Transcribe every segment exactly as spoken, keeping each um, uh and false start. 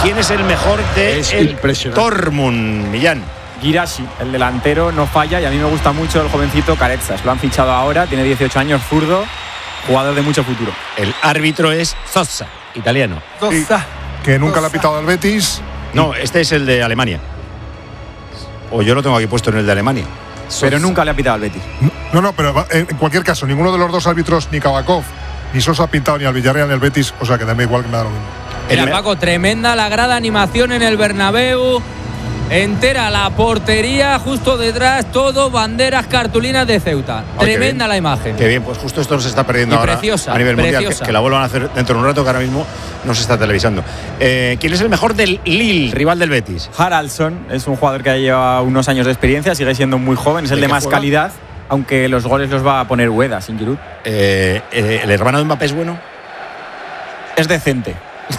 ¿Quién es el mejor de es el impresionante. Dortmund, Millán? Guirassy, el delantero, no falla y a mí me gusta mucho el jovencito Carezas. Lo han fichado ahora, tiene dieciocho años, zurdo, jugador de mucho futuro. El árbitro es Zossa, italiano. Zossa. Que nunca le ha pitado al Betis. No, este es el de Alemania. O yo lo tengo aquí puesto en el de Alemania. Pero nunca le ha pitado al Betis. No, no, pero en cualquier caso, ninguno de los dos árbitros, ni Kabakov, ni Sosa ha pintado ni al Villarreal ni al Betis, o sea que dame igual que me da lo mismo. Mira, Paco, tremenda la grada animación en el Bernabéu. Entera la portería, justo detrás, todo banderas, cartulinas de Ceuta. Oh, tremenda la imagen. Qué bien, pues justo esto se está perdiendo y ahora preciosa, a nivel preciosa. mundial. Que, que la vuelvan a hacer dentro de un rato, que ahora mismo no se está televisando. Eh, ¿Quién es el mejor del Lille, rival del Betis? Haraldsson es un jugador que lleva unos años de experiencia, sigue siendo muy joven, es el ¿De de qué más juega? calidad, aunque los goles los va a poner Ueda, sin Giroud. Eh, eh, ¿El hermano de Mbappé es bueno? Es decente.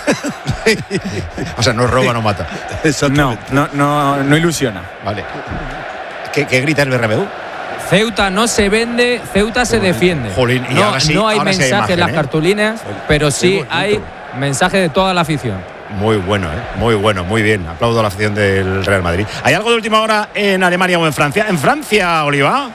O sea, no roba, no mata. No, no, no, no ilusiona. Vale. ¿Qué, qué grita el Bernabéu? Ceuta no se vende, Ceuta se defiende. Jolín, y no, ahora sí, no hay ahora sí hay mensaje en imagen, las ¿eh? cartulinas, pero sí hay mensaje de toda la afición. Muy bueno, ¿eh? Muy bueno, muy bien. Aplaudo a la afición del Real Madrid. ¿Hay algo de última hora en Alemania o en Francia? En Francia, Oliva.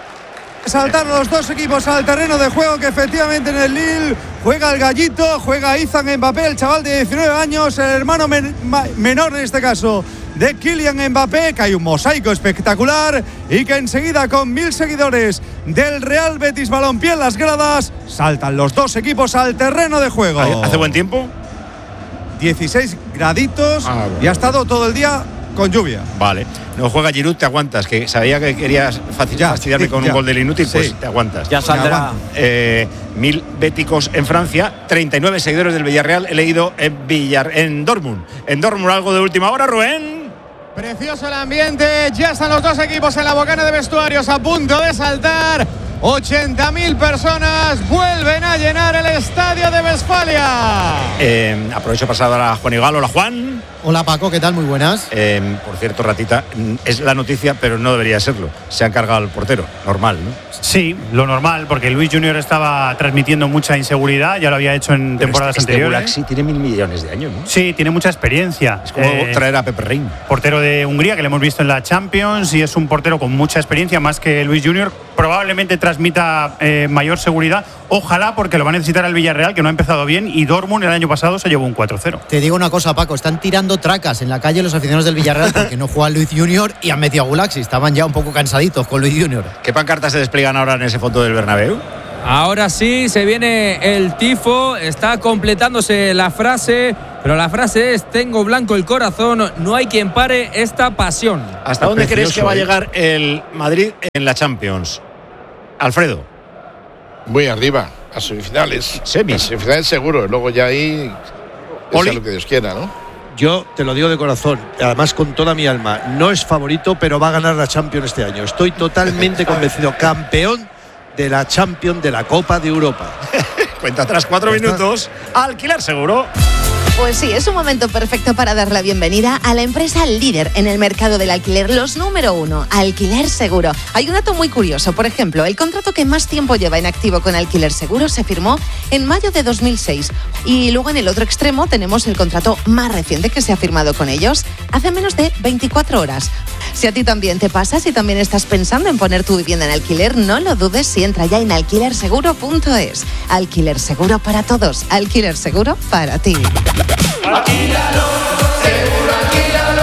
Saltar los dos equipos al terreno de juego, que efectivamente en el Lille juega el gallito, juega Izan Mbappé, el chaval de diecinueve años, el hermano men menor en este caso de Kylian Mbappé, que hay un mosaico espectacular y que enseguida con mil seguidores del Real Betis Balompié en las gradas saltan los dos equipos al terreno de juego. ¿Hace buen tiempo? dieciséis graditos ah, bueno. y ha estado todo el día con lluvia. Vale. No juega Giroud, te aguantas, que sabía que querías ya, fastidiarme sí, con ya. un gol del inútil, pues sí. te aguantas. Ya saldrá. Eh, mil béticos en Francia, treinta y nueve seguidores del Villarreal, he leído en Villar, en Dortmund. En Dortmund, algo de última hora, Rubén. Precioso el ambiente, ya están los dos equipos en la bocana de vestuarios a punto de saltar. ochenta mil personas vuelven a llenar el estadio de Westfalia. Eh, aprovecho para saludar a Juan Igalo. Hola, Juan. Hola, Paco, ¿qué tal? Muy buenas. Eh, por cierto, Ratita, es la noticia, pero no debería serlo. Se han cargado al portero, normal, ¿no? Sí, lo normal, porque Luis Junior estaba transmitiendo mucha inseguridad, ya lo había hecho en pero temporadas este, anteriores. Este Gulaxi tiene mil millones de años, ¿no? Sí, tiene mucha experiencia. Es como eh, traer a Pepe Rein. Portero de Hungría, que le hemos visto en la Champions, y es un portero con mucha experiencia, más que Luis Junior. Probablemente transmita eh, mayor seguridad. Ojalá, porque lo va a necesitar el Villarreal, que no ha empezado bien, y Dortmund el año pasado se llevó un cuatro cero. Te digo una cosa, Paco, están tirando tracas en la calle los aficionados del Villarreal porque no juega Luis Junior y han metido a Gulaxi. Estaban ya un poco cansaditos con Luis Junior. ¿Qué pancartas se despliegan ahora en ese fondo del Bernabéu? Ahora sí, se viene el tifo, está completándose la frase, pero la frase es: tengo blanco el corazón, no hay quien pare esta pasión. ¿Hasta dónde crees que va a llegar el Madrid en la Champions? Alfredo. Muy arriba, a semifinales. Semis. A semifinales seguro, luego ya ahí es lo que Dios quiera, ¿no? Yo te lo digo de corazón, además con toda mi alma, no es favorito, pero va a ganar la Champions este año. Estoy totalmente convencido, campeón de la Champions, de la Copa de Europa. Cuenta atrás cuatro minutos. Alquiler Seguro. Pues sí, es un momento perfecto para dar la bienvenida a la empresa líder en el mercado del alquiler, los número uno, Alquiler Seguro. Hay un dato muy curioso, por ejemplo, el contrato que más tiempo lleva en activo con Alquiler Seguro se firmó en mayo de dos mil seis. Y luego en el otro extremo tenemos el contrato más reciente que se ha firmado con ellos hace menos de veinticuatro horas. Si a ti también te pasa, si también estás pensando en poner tu vivienda en alquiler, no lo dudes y entra ya en alquiler seguro punto es. Alquiler Seguro para todos, Alquiler Seguro para ti. Alquílalo, seguro alquílalo.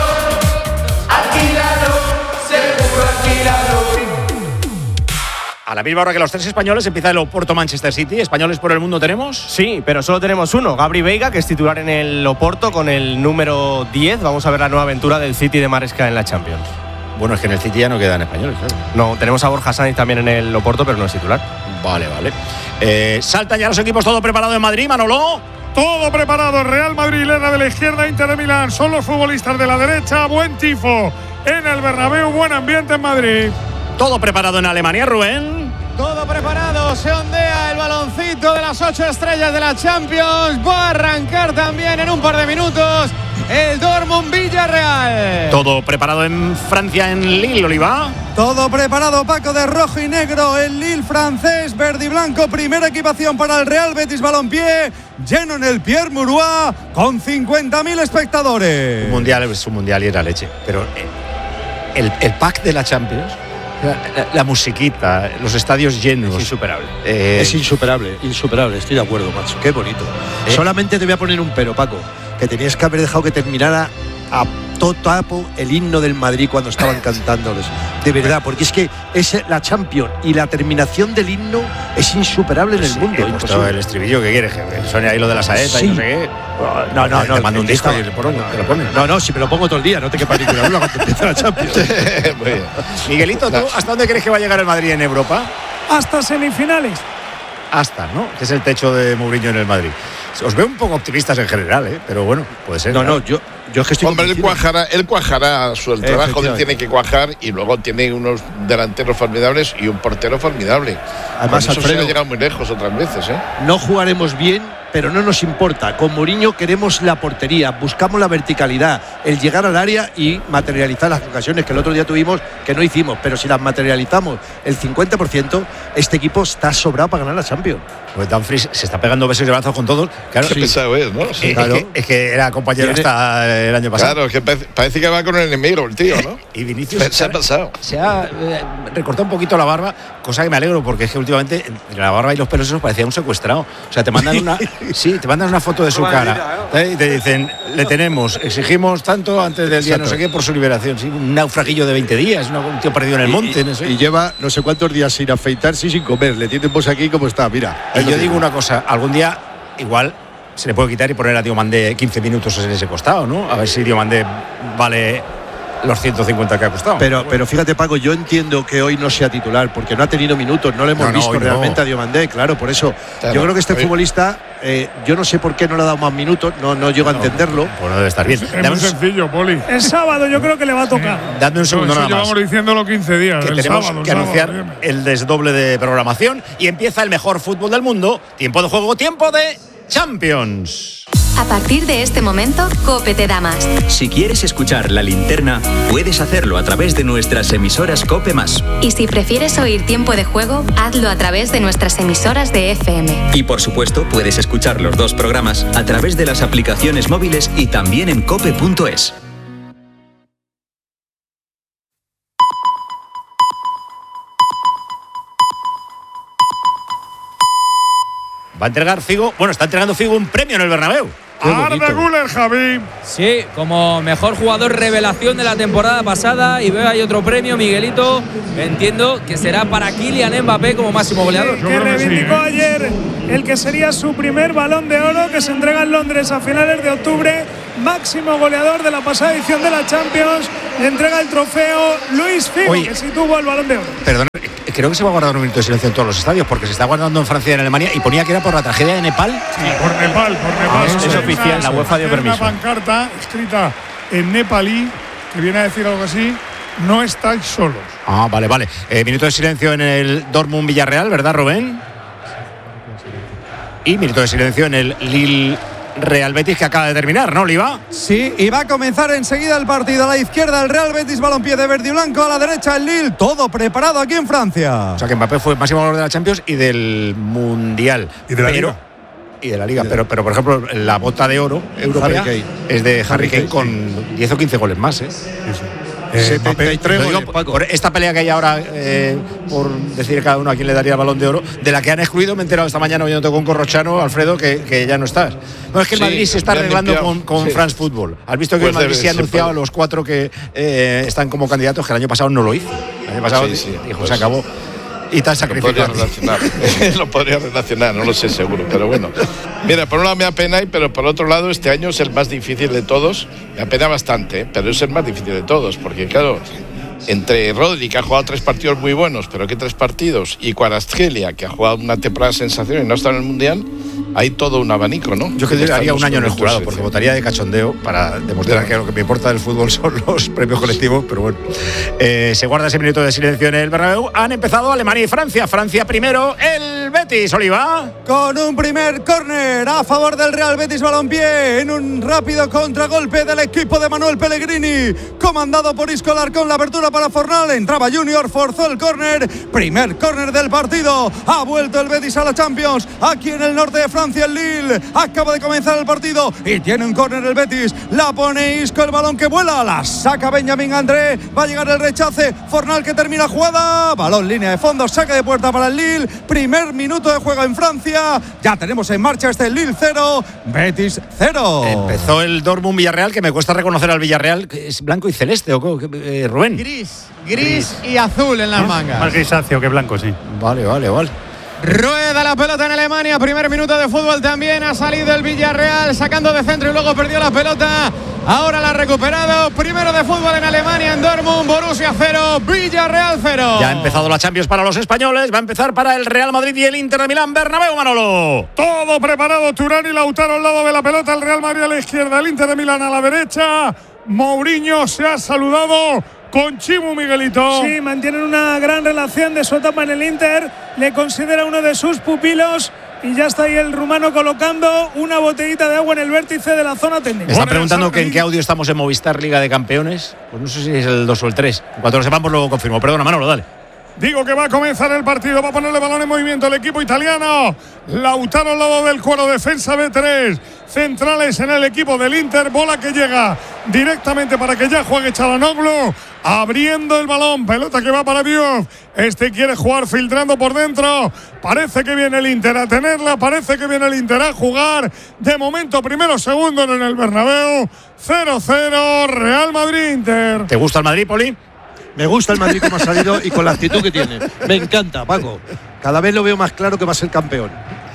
Alquílalo, seguro alquílalo. A la misma hora que los tres españoles empieza el Oporto Manchester City. ¿Españoles por el mundo tenemos? Sí, pero solo tenemos uno, Gabri Veiga, que es titular en el Oporto con el número diez. Vamos a ver la nueva aventura del City de Maresca en la Champions. Bueno, es que en el City ya no quedan españoles, claro. No, tenemos a Borja Sainz también en el Oporto, pero no es titular. Vale, vale. Eh, saltan ya los equipos, todo preparado en Madrid, Manolo. Todo preparado, Real Madrid, Lerna de la izquierda, Inter de Milán, son los futbolistas de la derecha, buen tifo en el Bernabéu, buen ambiente en Madrid. Todo preparado en Alemania, Rubén. Todo preparado, se ondea el baloncito de las ocho estrellas de la Champions. Va a arrancar también en un par de minutos el Dortmund Villarreal. Villarreal. Todo preparado en Francia, en Lille, Oliva. Todo preparado, Paco, de rojo y negro. El Lille francés, verde y blanco. Primera equipación para el Real Betis Balompié. Lleno en el Pierre Mauroy con cincuenta mil espectadores. Un mundial es un mundial y era leche. Pero el, el pack de la Champions, la, la, la musiquita, los estadios llenos. Es insuperable. Eh, es insuperable, insuperable. Estoy de acuerdo, macho. Qué bonito. ¿Eh? Solamente te voy a poner un pero, Paco. Que tenías que haber dejado que terminara a todo tapo el himno del Madrid cuando estaban cantándoles. De verdad, porque es que es la Champions y la terminación del himno es insuperable en el sí, mundo. Imposible. El estribillo que quieres, que suene ahí lo de la saeta sí. y no sé qué. No, no, no. Te mando un disco estaba, y te lo, te lo pones. No, no, si me lo pongo todo el día, no te quepa ninguna duda cuando empiece la Champions. Muy bien. Miguelito, ¿tú hasta dónde crees que va a llegar el Madrid en Europa? Hasta semifinales. Hasta, ¿no? Que es el techo de Mourinho en el Madrid. Os veo un poco optimistas en general, ¿eh? Pero bueno, puede ser. No, claro. no, yo, yo es que estoy Hombre, él cuajará, él cuajará su, el trabajo que tiene que cuajar y luego tiene unos delanteros formidables y un portero formidable. Además, eso Alfredo, se ha llegado muy lejos otras veces, ¿eh? No jugaremos bien, pero no nos importa. Con Mourinho queremos la portería, buscamos la verticalidad, el llegar al área y materializar las ocasiones que el otro día tuvimos que no hicimos. Pero si las materializamos el cincuenta por ciento, este equipo está sobrado para ganar la Champions. Pues Dumfries se está pegando besos y brazos con todos. Claro, Qué sí. pesado es, ¿no? Sí. Es, Claro. que, es que era compañero Tiene... hasta el año pasado. Claro, que parece, parece que va con el enemigo el tío, ¿no? Y Vinicius se ha pasado. Se ha eh, recortado un poquito la barba, cosa que me alegro porque es que últimamente entre la barba y los pelos esos parecía un secuestrado. O sea, te mandan una, sí, te mandan una foto de su cara ¿eh? Y te dicen, le tenemos, exigimos tanto antes del día Exacto. no sé qué por su liberación. Sí, un naufraguillo de veinte días, un tío perdido en el monte. Y, no sé. y lleva no sé cuántos días sin afeitarse y sin comer. Le tienen pues aquí como está, mira. Y yo digo una cosa, algún día igual se le puede quitar y poner a Diomandé quince minutos en ese costado, ¿no? A ver si Diomandé vale los ciento cincuenta que ha costado. Pero, bueno. pero fíjate, Paco, yo entiendo que hoy no sea titular porque no ha tenido minutos, no le hemos no, visto no, realmente no. a Diomandé, claro, por eso. Claro, yo creo que este hoy. futbolista, eh, yo no sé por qué no le ha dado más minutos, no, no llego a entenderlo. Pues no debe estar bien. Es muy sencillo, Poli. El sábado yo creo que le va a tocar. Sí. Dadme un segundo nada más. Llevamos diciéndolo quince días. Que el tenemos sábado, que el anunciar sábado, el desdoble de programación y empieza el mejor fútbol del mundo. Tiempo de juego, tiempo de Champions. A partir de este momento, COPE te da más. Si quieres escuchar La Linterna, puedes hacerlo a través de nuestras emisoras COPE más. Y si prefieres oír Tiempo de Juego, hazlo a través de nuestras emisoras de F M. Y por supuesto, puedes escuchar los dos programas a través de las aplicaciones móviles y también en cope punto es. Va a entregar Figo, bueno, está entregando Figo un premio en el Bernabéu. Arda Güler, Javi. Sí, como mejor jugador revelación de la temporada pasada. Y veo ahí otro premio, Miguelito. Entiendo que será para Kylian Mbappé como máximo goleador. Sí, que reivindicó que sí, ¿eh? ayer el que sería su primer Balón de Oro, que se entrega en Londres a finales de octubre. Máximo goleador de la pasada edición de la Champions. Le entrega el trofeo Luis Figo, Oye, que sí tuvo el Balón de Oro. Perdón, creo que se va a guardar un minuto de silencio en todos los estadios porque se está guardando en Francia y en Alemania y ponía que era por la tragedia de Nepal. Sí, por Nepal, por Nepal. Ah, es oficial, la UEFA dio permiso. Una pancarta escrita en nepalí que viene a decir algo así: no estáis solos. Ah, vale, vale. Eh, minuto de silencio en el Dortmund Villarreal, ¿verdad, Rubén? Y minuto de silencio en el Lille Real Betis, que acaba de terminar, ¿no, Oliva? Sí, y va a comenzar enseguida el partido. A la izquierda el Real Betis Balompié de verde y blanco, a la derecha el Lille, todo preparado aquí en Francia. O sea que Mbappé fue máximo goleador de la Champions y del Mundial. Y de la pero, Liga. Y de la Liga, pero, pero por ejemplo, la bota de oro europea es de Harry, Harry Kane con sí. diez o quince goles más, ¿eh? Sí, sí. Eh, setenta y tres goles, por, por esta pelea que hay ahora eh, por decir cada uno a quién le daría el Balón de Oro, de la que han excluido, me he enterado esta mañana oyéndote con Corrochano, Alfredo, que, que ya no estás. No, es que el sí, Madrid se está arreglando con, con sí. France Football. Has visto que pues el Madrid se ha anunciado a los cuatro que eh, están como candidatos, que el año pasado no lo hizo. El año pasado sí, sí, dijo, pues se acabó. Y tan sacrificado. Lo podría relacionar, lo podría relacionar, no lo sé seguro, pero bueno. Mira, por un lado me apena, pero por otro lado este año es el más difícil de todos. Me apena bastante, pero es el más difícil de todos, porque claro, entre Rodri, que ha jugado tres partidos muy buenos, pero ¿qué tres partidos? Y Kvaratskhelia, que ha jugado una temporada sensación y no está en el Mundial, hay todo un abanico, ¿no? Yo que haría un año en el jurado, porque votaría de cachondeo para demostrar yeah. que lo que me importa del fútbol son los premios colectivos, pero bueno. Eh, se guarda ese minuto de silencio en el Bernabéu. Han empezado Alemania y Francia. Francia primero, el Betis, Oliva. Con un primer córner a favor del Real Betis Balompié en un rápido contragolpe del equipo de Manuel Pellegrini, comandado por Isco Alarcón. La apertura para Fornal, entraba Junior, forzó el córner, primer córner del partido. Ha vuelto el Betis a la Champions, aquí en el norte de Francia, el Lille. Acaba de comenzar el partido y tiene un córner el Betis. La pone Isco, el balón que vuela, la saca Benjamín André. Va a llegar el rechace, Fornal que termina jugada, balón línea de fondo, saque de puerta para el Lille. Primer minuto de juego en Francia. Ya tenemos en marcha este Lille cero, Betis cero. Empezó el Dortmund Villarreal, que me cuesta reconocer al Villarreal, que es blanco y celeste, ¿o eh, Rubén? Gris, gris, gris y azul en las ¿Eh? mangas. Más grisáceo que blanco, sí. Vale, vale, vale. Rueda la pelota en Alemania, primer minuto de fútbol también. Ha salido el Villarreal sacando de centro y luego perdió la pelota. Ahora la ha recuperado. Primero de fútbol en Alemania, en Dortmund. Borussia cero, Villarreal cero. Ya ha empezado la Champions para los españoles. Va a empezar para el Real Madrid y el Inter de Milán. Bernabéu, Manolo. Todo preparado. Turán y Lautaro al lado de la pelota. El Real Madrid a la izquierda, el Inter de Milán a la derecha. Mourinho se ha saludado con Chimu, Miguelito. Sí, mantienen una gran relación de su etapa en el Inter. Le considera uno de sus pupilos. Y ya está ahí el rumano colocando una botellita de agua en el vértice de la zona técnica. Me están preguntando que en qué audio estamos en Movistar Liga de Campeones. Pues no sé si es el dos o el tres. Cuando lo sepamos lo confirmo. Perdona, Manolo, dale. Digo que va a comenzar el partido, va a ponerle balón en movimiento el equipo italiano. Lautaro al lado del cuero, defensa de tres. Centrales en el equipo del Inter, bola que llega directamente para que ya juegue Çalhanoğlu. Abriendo el balón, pelota que va para Diouf. Este quiere jugar filtrando por dentro. Parece que viene el Inter a tenerla, parece que viene el Inter a jugar. De momento, primero, segundo en el Bernabéu. cero cero, Real Madrid-Inter. ¿Te gusta el Madrid, Poli? Me gusta el Madrid como ha salido y con la actitud que tiene. Me encanta, Paco. Cada vez lo veo más claro que va a ser campeón.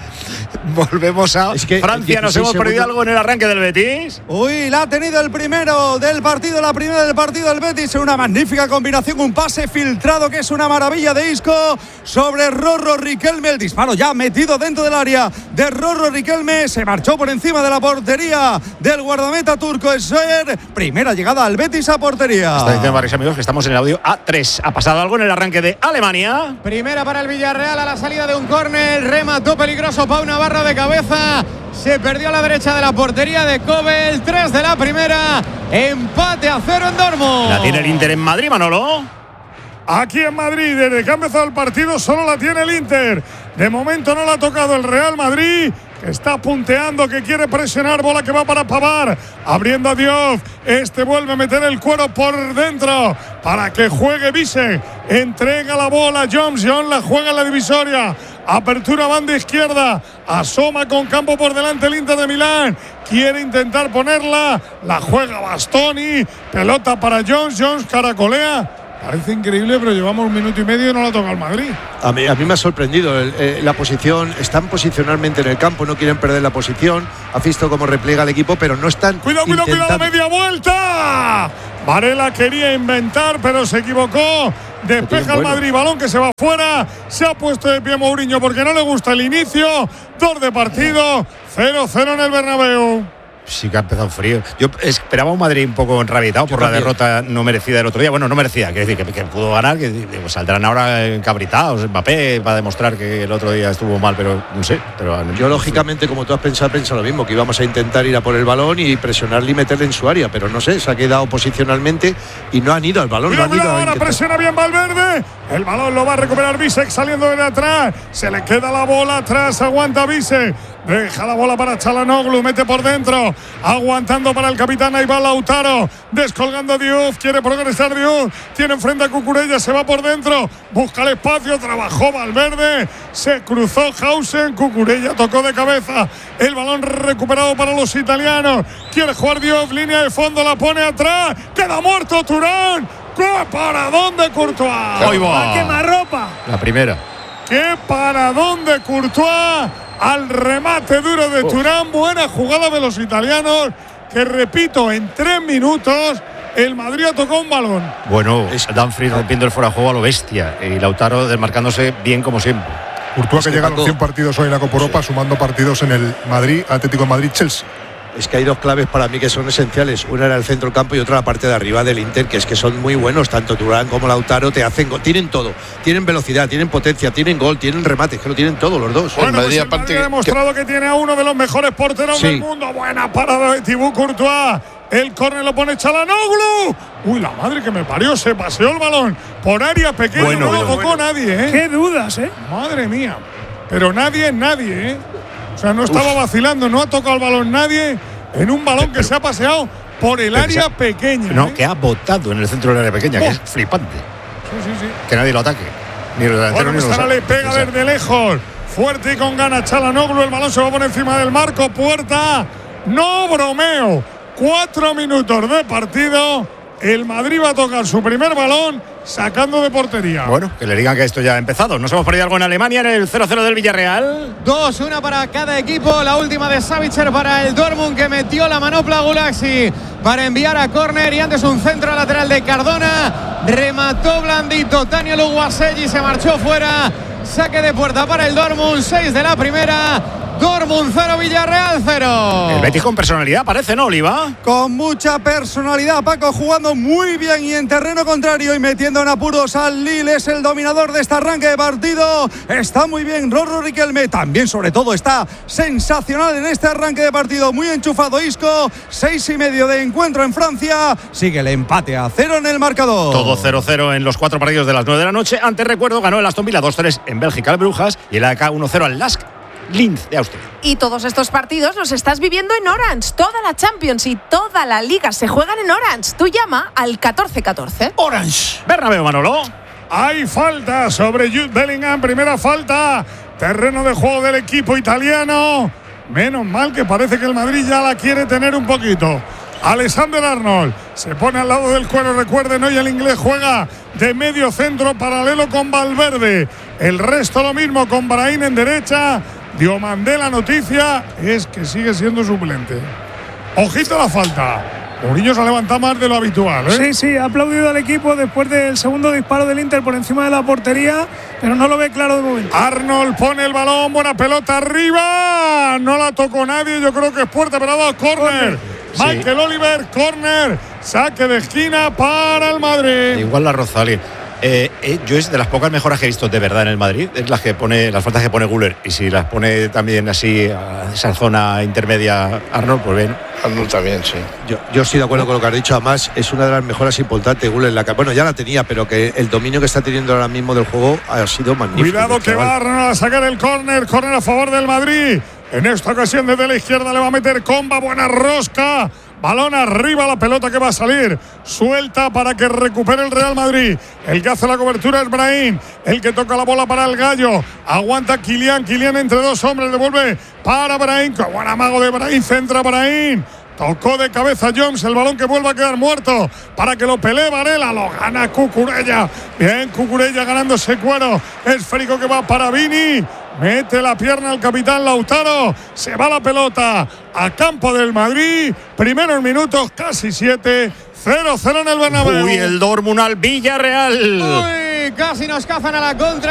Volvemos a es que Francia. Nos hemos perdido algo en el arranque del Betis. Uy, la ha tenido el primero del partido, la primera del partido del Betis. Una magnífica combinación, un pase filtrado que es una maravilla de Isco sobre Rorro Riquelme. El disparo ya metido dentro del área de Rorro Riquelme. Se marchó por encima de la portería del guardameta turco Esser. Primera llegada al Betis a portería. Está diciendo varios amigos que estamos en el audio A tres. ¿Ha pasado algo en el arranque de Alemania? Primera para el Villarreal a la salida de un córner. Remató peligroso Pau Navarro de cabeza. Se perdió a la derecha de la portería de Kobel. Tres de la primera. Empate a cero en Dortmund. La tiene el Inter en Madrid, Manolo. Aquí en Madrid, desde que ha empezado el partido, solo la tiene el Inter. De momento no la ha tocado el Real Madrid, que está punteando, que quiere presionar, bola que va para Pavard, abriendo a Diouf. Este vuelve a meter el cuero por dentro para que juegue Vise. Entrega la bola Jones, John la juega en la divisoria. Apertura banda izquierda, asoma con campo por delante el Inter de Milán. Quiere intentar ponerla, la juega Bastoni. Pelota para Jones, Jones caracolea. Parece increíble, pero llevamos un minuto y medio y no la toca el Madrid. A mí, a mí me ha sorprendido el, eh, la posición. Están posicionalmente en el campo, no quieren perder la posición. Ha visto cómo repliega el equipo, pero no están. Cuidado, cuidado, intentando... cuidado, media vuelta. Varela quería inventar, pero se equivocó. Despeja el Madrid, balón que se va fuera. Se ha puesto de pie Mourinho porque no le gusta el inicio. Dos de partido, cero cero en el Bernabéu. Sí que ha empezado frío. Yo esperaba un Madrid un poco enrabietado por la derrota no merecida del otro día. Bueno, no merecida, quiere decir que, que pudo ganar, que digo, saldrán ahora encabritados Mbappé para demostrar que el otro día estuvo mal, pero no sé. Pero, Yo lógicamente, como tú has pensado, pensado lo mismo, que íbamos a intentar ir a por el balón y presionarle y meterle en su área, pero no sé, se ha quedado posicionalmente y no han ido al balón. Mira, no han ido mira, ahora presiona bien Valverde. El balón lo va a recuperar Bisek saliendo de atrás. Se le queda la bola atrás, aguanta Bisek. Deja la bola para Çalhanoğlu, mete por dentro, aguantando para el capitán. Ahí va Lautaro, descolgando a Diouf, quiere progresar Diouf, tiene enfrente a Cucurella, se va por dentro, busca el espacio, trabajó Valverde, se cruzó Hausen, Cucurella tocó de cabeza, el balón recuperado para los italianos, quiere jugar Diouf, línea de fondo, la pone atrás, queda muerto Turán. ¡Qué paradón de Courtois! ¡A quemarropa! La primera. ¡Qué paradón de Courtois! Al remate duro de Turán, buena jugada de los italianos, que repito, en tres minutos el Madrid ha tocado un balón. Bueno, Dumfries rompiendo el fuera de juego a lo bestia y Lautaro desmarcándose bien como siempre. Courtois que llega a los cien partidos hoy en la Copa Europa, sumando partidos en el Madrid, Atlético de Madrid, Chelsea. es que hay dos claves para mí que son esenciales. Una era el centro del campo y otra la parte de arriba del Inter, que es que son muy buenos, tanto Turán como Lautaro te hacen gol. Tienen todo, tienen velocidad, tienen potencia, tienen gol, tienen remates, que lo tienen todo los dos. Bueno, pues el Madrid ha demostrado que... que tiene a uno de los mejores porteros sí. del mundo. Buena parada de Thibaut Courtois. El córner lo pone Çalhanoğlu. Uy, la madre que me parió, se paseó el balón por área pequeña, bueno, no lo tocó bueno. nadie, ¿eh? Qué dudas, ¿eh? Madre mía. Pero nadie es nadie, ¿eh? O sea, no estaba Uf. vacilando, no ha tocado el balón nadie en un balón que se ha paseado por el área sea, pequeña. No, ¿eh? que ha botado en el centro del área pequeña, oh. que es flipante. Sí, sí, sí. Que nadie lo ataque. Ni el delantero bueno, ni los ahora le pega desde lejos. Fuerte y con ganas Çalhanoğlu. El balón se va a poner encima del marco. Puerta. No bromeo. Cuatro minutos de partido. El Madrid va a tocar su primer balón sacando de portería. Bueno, que le digan que esto ya ha empezado. Nos hemos perdido algo en Alemania en el cero cero del Villarreal. Dos, una para cada equipo. La última de Savitzer para el Dortmund, que metió la manopla Gulaxi para enviar a córner, y antes un centro lateral de Cardona. Remató blandito Tania Luguaselli, se marchó fuera. Saque de puerta para el Dortmund, seis de la primera. Dortmund cero, Villarreal cero. El Betis con personalidad parece, ¿no, Oliva? Con mucha personalidad, Paco, jugando muy bien y en terreno contrario y metiendo en apuros al Lille. Es el dominador de este arranque de partido. Está muy bien Rorro Riquelme. También, sobre todo, está sensacional en este arranque de partido. Muy enchufado Isco. Seis y medio de encuentro en Francia. Sigue el empate a cero en el marcador. Todo cero cero en los cuatro partidos de las nueve de la noche. Antes, recuerdo, ganó el Aston Villa dos tres en Bélgica al Brujas y el A K uno cero al Lask Linz de Austria. Y todos estos partidos los estás viviendo en Orange. Toda la Champions y toda la Liga se juegan en Orange. Tú llama al catorce catorce. Orange. Bernabéu, Manolo. Hay falta sobre Jude Bellingham. Primera falta. Terreno de juego del equipo italiano. Menos mal que parece que el Madrid ya la quiere tener un poquito. Alexander Arnold se pone al lado del cuero. Recuerden, hoy el inglés juega de medio centro paralelo con Valverde. El resto lo mismo con Brahim en derecha. Diomandé, la noticia es que sigue siendo suplente. Ojito a la falta. Mourinho se ha levantado más de lo habitual, ¿eh? Sí, sí, ha aplaudido al equipo después del segundo disparo del Inter por encima de la portería, pero no lo ve claro de momento. Arnold pone el balón, buena pelota arriba. No la tocó nadie, yo creo que es puerta, pero ha dado córner. Sí. Michael Oliver, córner, saque de esquina para el Madrid. Igual la Rozali. Eh, eh, yo es de las pocas mejoras que he visto de verdad en el Madrid, es las que pone, las faltas que pone Güler, y si las pone también así a esa zona intermedia Arnold, pues bien. Arnold también, sí. Yo, yo estoy de acuerdo con lo que has dicho. Además, es una de las mejoras importantes Güler, la que, bueno, ya la tenía, pero que el dominio que está teniendo ahora mismo del juego ha sido magnífico. Cuidado que va Arnold a sacar el córner, córner a favor del Madrid. En esta ocasión desde la izquierda le va a meter Comba, buena rosca. Balón arriba, la pelota que va a salir. Suelta para que recupere el Real Madrid. El que hace la cobertura es Brahim. El que toca la bola para el Gallo. Aguanta Kylian. Kylian entre dos hombres. Devuelve para Brahim. Qué buen amago de Brahim. Centra Brahim. Tocó de cabeza Jones. El balón que vuelve a quedar muerto. Para que lo pelee Varela. Lo gana Cucurella. Bien, Cucurella ganándose cuero. Esférico que va para Vini. Mete la pierna al capitán Lautaro. Se va la pelota a campo del Madrid. Primeros minutos, casi siete. cero cero en el Bernabéu. Uy, el Dortmund al Villarreal. Uy, casi nos cazan a la contra.